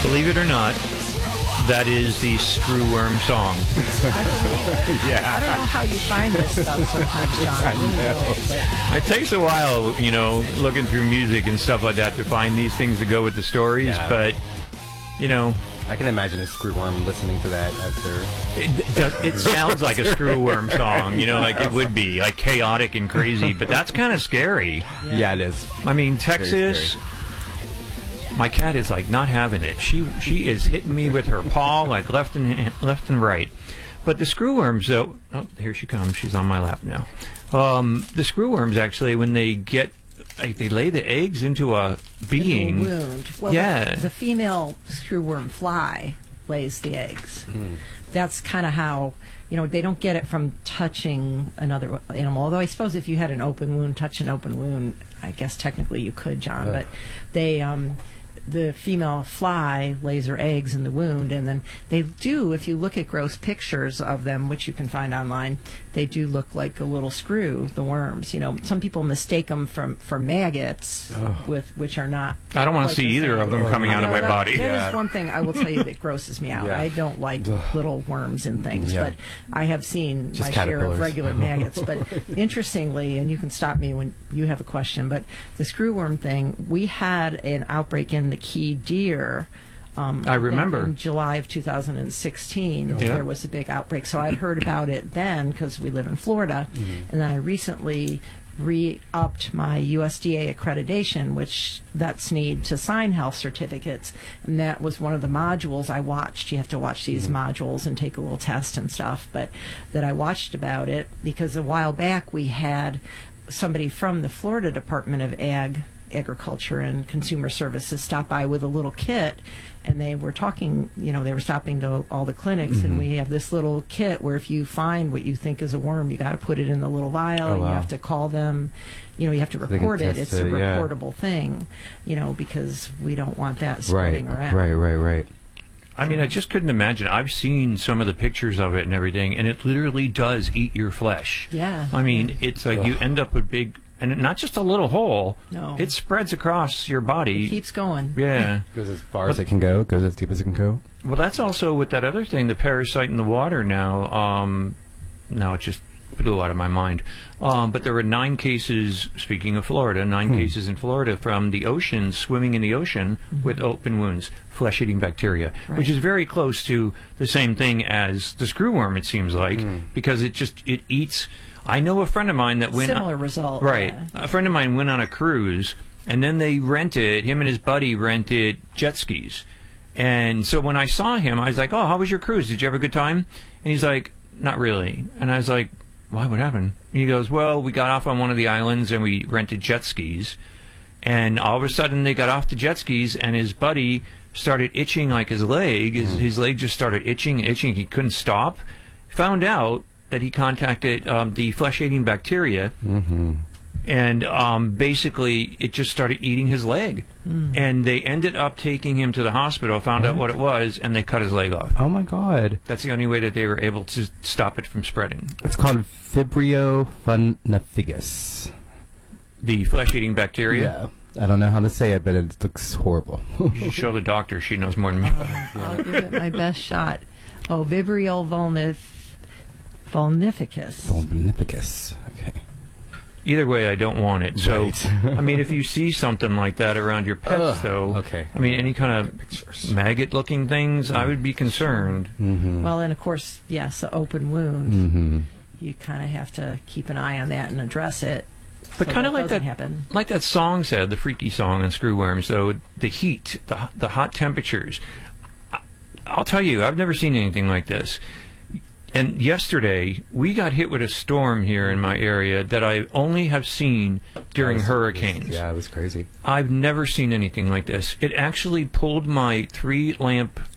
Believe it or not, that is the Screwworm song. I don't know how you find this stuff sometimes, John. I really don't, It takes a while, you know, looking through music and stuff like that to find these things to go with the stories, but, you know... I can imagine a Screwworm listening to that as their... It sounds like a Screwworm song, you know, like it would be, like chaotic and crazy, but that's kind of scary. Yeah, it is. I mean, Texas, my cat is like not having it. She is hitting me with her paw like left and right. But the Screwworms, though, oh, here she comes. She's on my lap now. The Screwworms, actually, when they get... Like they lay the eggs into a being. into a wound. Well, yeah. The female screwworm fly lays the eggs. That's kind of how, you know, they don't get it from touching another animal. Although I suppose if you had an open wound, touch an open wound, I guess technically you could, John. But they, the female fly lays her eggs in the wound, and then they do, if you look at gross pictures of them, which you can find online, they do look like a little screw, the worms. You know, some people mistake them for maggots, which are not. I don't want to see either of them coming out of my body. That is one thing I will tell you that grosses me out. I don't like little worms and things, but I have seen my share of regular maggots. But interestingly, and you can stop me when you have a question, but the screwworm thing, we had an outbreak in the Key Deer. I remember. In July of 2016, there was a big outbreak. So I'd heard about it then because we live in Florida. And then I recently re-upped my USDA accreditation, which vets need to sign health certificates. And that was one of the modules I watched. You have to watch these modules and take a little test and stuff. But that I watched about it because a while back we had somebody from the Florida Department of Agriculture and Consumer Services stopped by with a little kit, and they were talking, you know, they were stopping to all the clinics, and we have this little kit where if you find what you think is a worm, you got to put it in the little vial, and you have to call them, you know, you have to report it. It's a reportable thing, you know, because we don't want that spreading around. Right. I mean, I just couldn't imagine. I've seen some of the pictures of it and everything, and it literally does eat your flesh. Yeah. I mean, it's like you end up with big... And not just a little hole. No. It spreads across your body. It keeps going. Yeah. Goes as far as it can go. Goes as deep as it can go. Well, that's also with that other thing, the parasite in the water now. Now it just blew out of my mind. But there were 9 cases, speaking of Florida, 9 cases in Florida from the ocean, swimming in the ocean with open wounds, flesh-eating bacteria, which is very close to the same thing as the screwworm, it seems like, because it eats... I know a friend of mine that went... Similar result. Right. Yeah. A friend of mine went on a cruise, and then they rented, him and his buddy rented jet skis. And so when I saw him, I was like, oh, how was your cruise? Did you have a good time? And he's like, not really. And I was like, why? What happened? And he goes, well, we got off on one of the islands, and we rented jet skis. And all of a sudden, they got off the jet skis, and his buddy started itching like his leg. His leg just started itching. He couldn't stop. Found out that he contacted the flesh-eating bacteria, and basically it just started eating his leg. And they ended up taking him to the hospital, found out what it was, and they cut his leg off. Oh, my God. That's the only way that they were able to stop it from spreading. It's called Vibrio funnifigus. The flesh-eating bacteria? Yeah. I don't know how to say it, but it looks horrible. You should show the doctor. She knows more than me. I'll give it my best shot. Oh, Vibrio vulnificus. Vulnificus. Okay. Either way, I don't want it. So, I mean, if you see something like that around your pets, though, I mean, any kind of maggot-looking things, I would be concerned. Well, and of course, yes, the open wound. You kind of have to keep an eye on that and address it. But so kind of like that, happen. Like that song said, the freaky song on Screwworms. So the heat, the hot temperatures. I'll tell you, I've never seen anything like this. And yesterday, we got hit with a storm here in my area that I only have seen during hurricanes. Yeah, it was crazy. I've never seen anything like this. It actually pulled my 3-lamp